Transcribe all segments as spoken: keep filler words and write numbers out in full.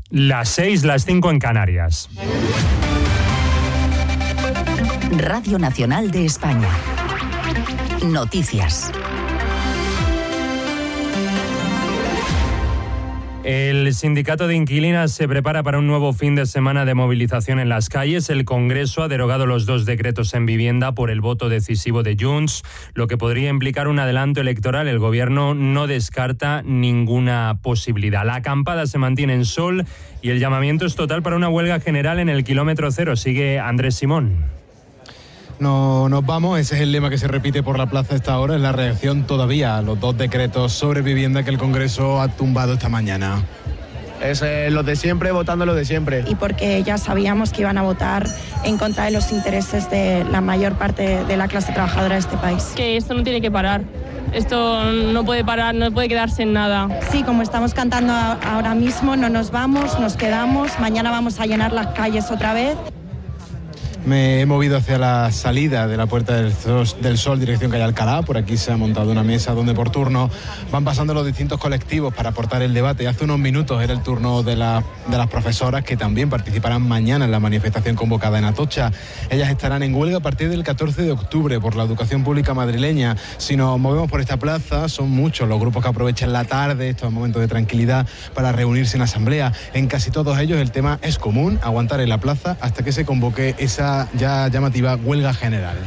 Las seis, las cinco en Canarias. Radio Nacional de España. Noticias. El sindicato de inquilinas se prepara para un nuevo fin de semana de movilización en las calles. El Congreso ha derogado los dos decretos en vivienda por el voto decisivo de Junts, lo que podría implicar un adelanto electoral. El Gobierno no descarta ninguna posibilidad. La acampada se mantiene en Sol y el llamamiento es total para una huelga general en el kilómetro cero. Sigue Andrés Simón. No nos vamos, ese es el lema que se repite por la plaza a esta hora, es la reacción todavía a los dos decretos sobre vivienda que el Congreso ha tumbado esta mañana. Es eh, lo de siempre, votando lo de siempre. Y porque ya sabíamos que iban a votar en contra de los intereses de la mayor parte de la clase trabajadora de este país. Que esto no tiene que parar. Esto no puede parar, no puede quedarse en nada. Sí, como estamos cantando ahora mismo, no nos vamos, nos quedamos. Mañana vamos a llenar las calles otra vez. Me he movido hacia la salida de la Puerta del Sol, del Sol, dirección calle Alcalá. Por aquí se ha montado una mesa donde por turno van pasando los distintos colectivos para aportar el debate. Hace unos minutos era el turno de, la, de las profesoras, que también participarán mañana en la manifestación convocada en Atocha. Ellas estarán en huelga a partir del catorce de octubre por la educación pública madrileña. Si nos movemos por esta plaza, son muchos los grupos que aprovechan la tarde, estos momentos de tranquilidad, para reunirse en asamblea. En casi todos ellos el tema es común: aguantar en la plaza hasta que se convoque esa ya llamativa huelga general.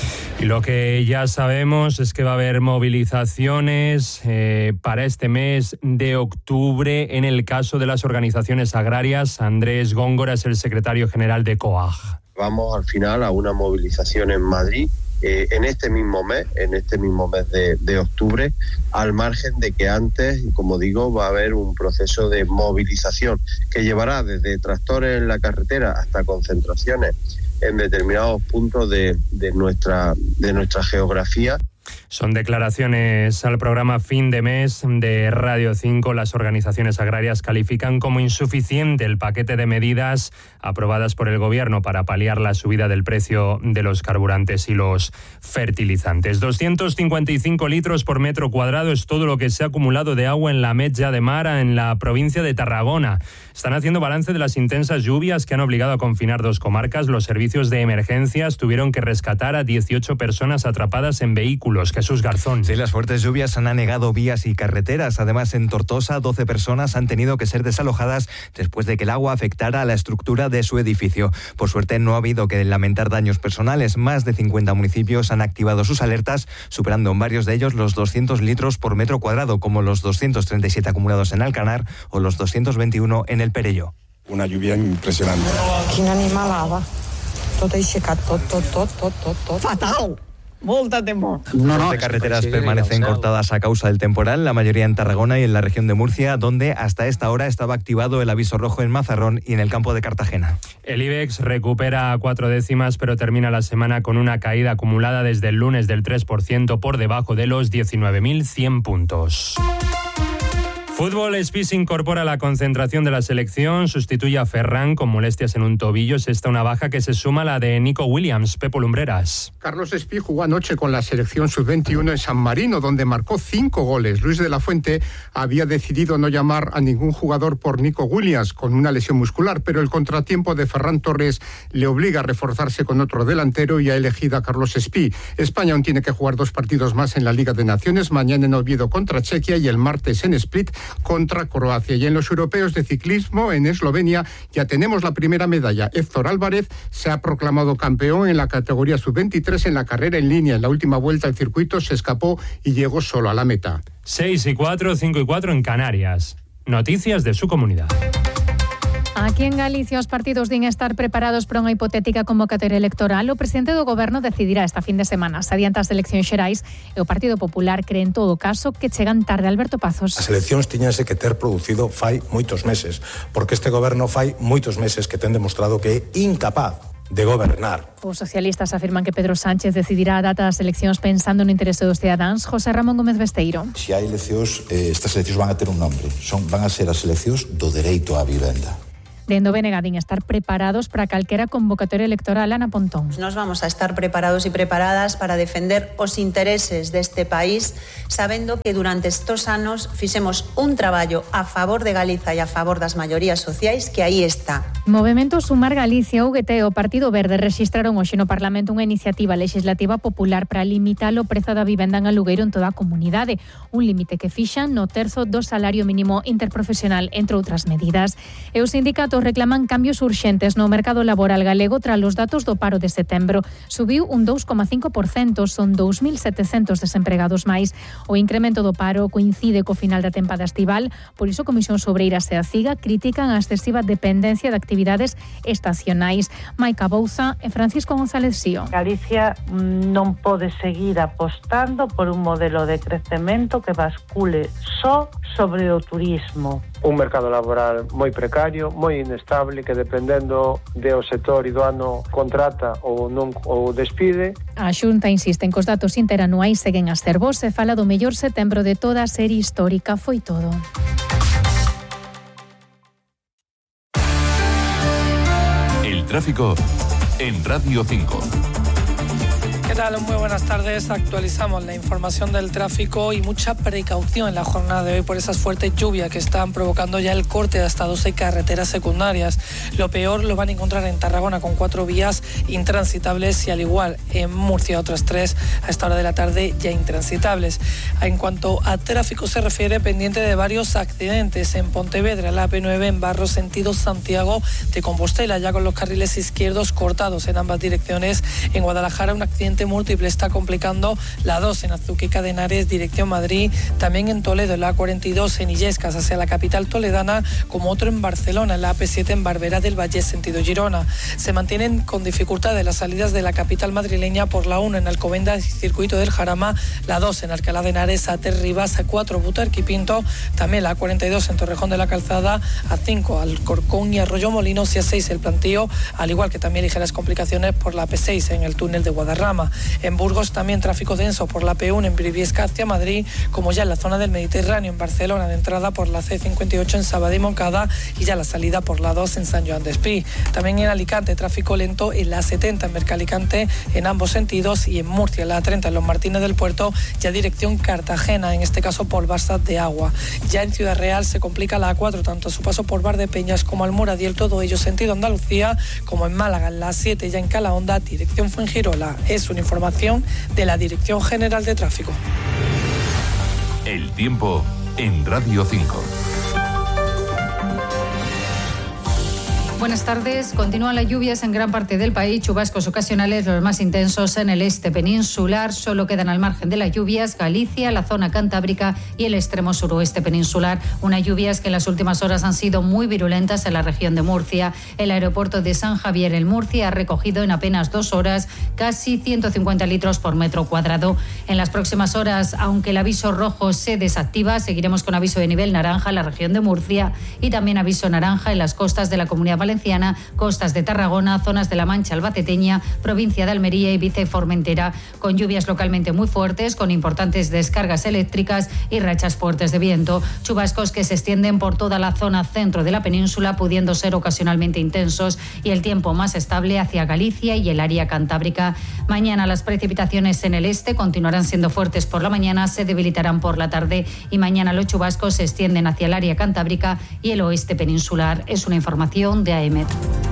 Y lo que ya sabemos es que va a haber movilizaciones eh, para este mes de octubre en el caso de las organizaciones agrarias. Andrés Góngora es el secretario general de COAG. Vamos al final a una movilización en Madrid eh, en este mismo mes, en este mismo mes de, de octubre, al margen de que antes, como digo, va a haber un proceso de movilización que llevará desde tractores en la carretera hasta concentraciones en determinados puntos de, de, nuestra, de nuestra geografía. Son declaraciones al programa Fin de Mes de Radio cinco. Las organizaciones agrarias califican como insuficiente el paquete de medidas aprobadas por el Gobierno para paliar la subida del precio de los carburantes y los fertilizantes. doscientos cincuenta y cinco litros por metro cuadrado es todo lo que se ha acumulado de agua en la Metja de Mar, en la provincia de Tarragona. Están haciendo balance de las intensas lluvias que han obligado a confinar dos comarcas. Los servicios de emergencias tuvieron que rescatar a dieciocho personas atrapadas en vehículos. Jesús Garzón. Sí, las fuertes lluvias han anegado vías y carreteras. Además, en Tortosa, doce personas han tenido que ser desalojadas después de que el agua afectara a la estructura de su edificio. Por suerte, no ha habido que lamentar daños personales. Más de cincuenta municipios han activado sus alertas, superando en varios de ellos los doscientos litros por metro cuadrado, como los doscientos treinta y siete acumulados en Alcanar o los doscientos veintiuno en El Perelló. Una lluvia impresionante. Quina animalada. Tot aixecat, tot, tot, tot, tot, tot, tot. Fatal! Molta temor. No, no, carreteras permanecen cortadas a causa del temporal, la mayoría en Tarragona y en la región de Murcia, donde hasta esta hora estaba activado el aviso rojo en Mazarrón y en el campo de Cartagena. El IBEX recupera cuatro décimas, pero termina la semana con una caída acumulada desde el lunes del tres por ciento, por debajo de los diecinueve mil cien puntos. Fútbol, Espí se incorpora a la concentración de la selección, sustituye a Ferran con molestias en un tobillo. Es esta una baja que se suma a la de Nico Williams. Pepo Lumbreras. Carlos Espí jugó anoche con la selección sub veintiuno en San Marino, donde marcó cinco goles. Luis de la Fuente había decidido no llamar a ningún jugador por Nico Williams, con una lesión muscular, pero el contratiempo de Ferran Torres le obliga a reforzarse con otro delantero y ha elegido a Carlos Espí. España aún tiene que jugar dos partidos más en la Liga de Naciones, mañana en Oviedo contra Chequia y el martes en Split contra Croacia. Y en los europeos de ciclismo en Eslovenia ya tenemos la primera medalla. Héctor Álvarez se ha proclamado campeón en la categoría sub veintitrés en la carrera en línea. En la última vuelta el circuito se escapó y llegó solo a la meta. seis y cuatro, cinco y cuatro en Canarias. Noticias de su comunidad. Aquí en Galicia os partidos din estar preparados para unha hipotética convocatoria electoral. O presidente do Goberno decidirá esta fin de semana se adianta as eleccións xerais e o Partido Popular cree en todo caso que chegan tarde. Alberto Pazos. As eleccións tiñanse que ter producido fai moitos meses, porque este Goberno fai moitos meses que ten demostrado que é incapaz de gobernar. Os socialistas afirman que Pedro Sánchez decidirá a data das eleccións pensando no interese dos cidadáns. José Ramón Gómez Besteiro. Se hai eleccións, eh, estas eleccións van a ter un nombre. Son, van a ser as eleccións do dereito á vivenda. Dendo Benegadín estar preparados para calquera convocatoria electoral. Ana Pontón. Nos vamos a estar preparados y preparadas para defender os intereses deste país, sabendo que durante estos anos fixemos un traballo a favor de Galiza e a favor das maiorías sociais, que aí está. Movemento Sumar Galicia, U G T e o Partido Verde rexistraron hoxe no Parlamento unha iniciativa legislativa popular para limitar o prezo da vivenda en alugueiro en toda a comunidade, un límite que fixan no terzo do salario mínimo interprofesional, entre outras medidas. E os sindicatos reclaman cambios urxentes no mercado laboral galego tras os datos do paro de setembro. Subiu un dous coma cinco por cento, son dous mil setecentos desempregados máis. O incremento do paro coincide co final da tempada estival, por iso Comisións Obreiras e a CIGA critican a excesiva dependencia de actividades estacionais. Maica Bouza e Francisco González Sío. Galicia non pode seguir apostando por un modelo de crecemento que bascule só sobre o turismo. Un mercado laboral moi precario, moi inestable, que dependendo do sector e do ano contrata ou non ou despide. A Xunta insiste en que os datos interanuais seguen a ser bos e fala do mellor setembro de toda a serie histórica. Foi todo. El tráfico en Radio cinco. ¿Qué tal? Muy buenas tardes. Actualizamos la información del tráfico y mucha precaución en la jornada de hoy por esas fuertes lluvias que están provocando ya el corte de hasta doce carreteras secundarias. Lo peor lo van a encontrar en Tarragona, con cuatro vías intransitables, y al igual en Murcia otras tres a esta hora de la tarde ya intransitables. En cuanto a tráfico se refiere, pendiente de varios accidentes en Pontevedra, la A P nueve en Barro sentido Santiago de Compostela, ya con los carriles izquierdos cortados en ambas direcciones. En Guadalajara un accidente múltiple está complicando la dos en Azuqueca de Henares, dirección Madrid. También en Toledo, la A cuarenta y dos en Illescas hacia la capital toledana, como otro en Barcelona, la A P siete en Barberá del Vallés, sentido Girona. Se mantienen con dificultades las salidas de la capital madrileña por la uno en Alcobendas y Circuito del Jarama, la dos en Alcalá de Henares, A T Rivas, A cuatro Butarque y Pinto, también la A cuarenta y dos en Torrejón de la Calzada, A cinco Alcorcón y Arroyo Molinos, y A seis el Plantío, al igual que también ligeras complicaciones por la A P seis en el túnel de Guadarrama. En Burgos también tráfico denso por la P uno en Briviesca hacia Madrid, como ya en la zona del Mediterráneo en Barcelona, de entrada por la C cincuenta y ocho en Sabadell y Moncada, y ya la salida por la dos en San Joan de Espí. También en Alicante tráfico lento en la setenta en Mercalicante en ambos sentidos, y en Murcia la A treinta en Los Martínez del Puerto, ya dirección Cartagena, en este caso por Barsat de Agua. Ya en Ciudad Real se complica la A cuatro, tanto a su paso por Valdepeñas como Almoradiel, todo ello sentido Andalucía, como en Málaga en la A siete ya en Calahonda, dirección Fuengirola. Es una información de la Dirección General de Tráfico. El tiempo en Radio cinco. Buenas tardes. Continúan las lluvias en gran parte del país, chubascos ocasionales, los más intensos en el este peninsular. Solo quedan al margen de las lluvias Galicia, la zona cantábrica y el extremo suroeste peninsular. Unas lluvias que en las últimas horas han sido muy virulentas en la región de Murcia. El aeropuerto de San Javier en Murcia ha recogido en apenas dos horas casi ciento cincuenta litros por metro cuadrado. En las próximas horas, aunque el aviso rojo se desactiva, seguiremos con aviso de nivel naranja en la región de Murcia y también aviso naranja en las costas de la Comunidad Valenciana Valenciana, costas de Tarragona, zonas de la Mancha albaceteña, provincia de Almería, Ibiza y Formentera, con lluvias localmente muy fuertes, con importantes descargas eléctricas y rachas fuertes de viento. Chubascos que se extienden por toda la zona centro de la península, pudiendo ser ocasionalmente intensos, y el tiempo más estable hacia Galicia y el área cantábrica. Mañana las precipitaciones en el este continuarán siendo fuertes por la mañana, se debilitarán por la tarde, y mañana los chubascos se extienden hacia el área cantábrica y el oeste peninsular. Es una información de A E M E T.